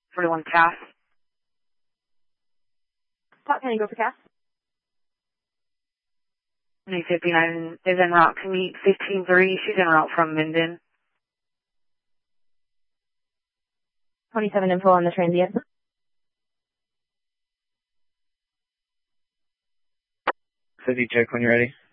41 Cass. Pot County, go for Cass. 2059 is en route to meet 15-3. She's en route from Minden. 27 info on the transient. City, check when you're ready.